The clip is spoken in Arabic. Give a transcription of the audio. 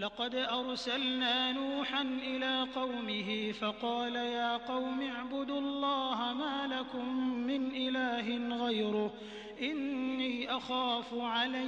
لقد أرسلنا نوحا إلى قومه فقال يا قوم اعبدوا الله ما لكم من إله غيره إني أخاف عليكم